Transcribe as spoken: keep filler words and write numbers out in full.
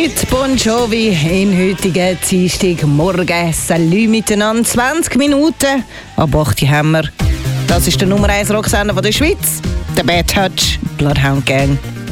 mit Bon Jovi in heutigen Dienstagmorgen. Salü miteinander, zwanzig Minuten. Ab acht Uhr haben wir. Das ist der Nummer eins Rocksender der Schweiz. Der Bad Touch, Bloodhound Gang.